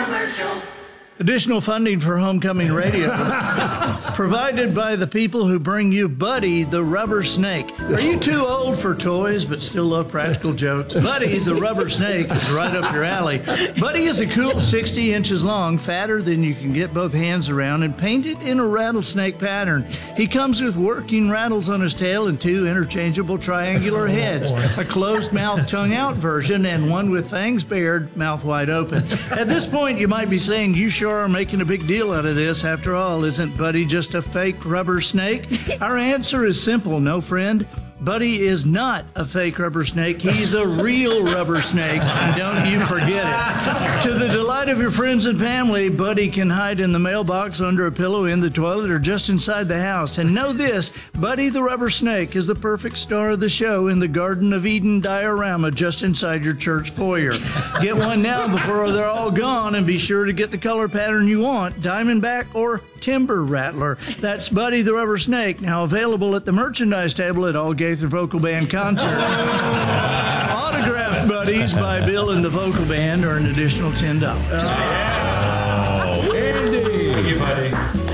Additional funding for Homecoming Radio provided by the people who bring you Buddy the Rubber Snake. Are you too old for toys but still love practical jokes? Buddy the Rubber Snake is right up your alley. Buddy is a cool 60 inches long, fatter than you can get both hands around, and painted in a rattlesnake pattern. He comes with working rattles on his tail and 2 interchangeable triangular heads, a closed mouth tongue out version, and one with fangs bared, mouth wide open. At this point, you might be saying, you sure are making a big deal out of this. After all, isn't Buddy just a fake rubber snake? Our answer is simple, no friend. Buddy is not a fake rubber snake. He's a real rubber snake, and don't you forget it. To the delight of your friends and family, Buddy can hide in the mailbox, under a pillow, in the toilet, or just inside the house. And know this, Buddy the Rubber Snake is the perfect star of the show in the Garden of Eden diorama just inside your church foyer. Get one now before they're all gone, and be sure to get the color pattern you want, Diamondback or Timber Rattler. That's Buddy the Rubber Snake, now available at the merchandise table at all Gaither Vocal Band concerts. Autographed Buddies by Bill and the Vocal Band are an additional $10. Oh, Andy! Thank you, buddy.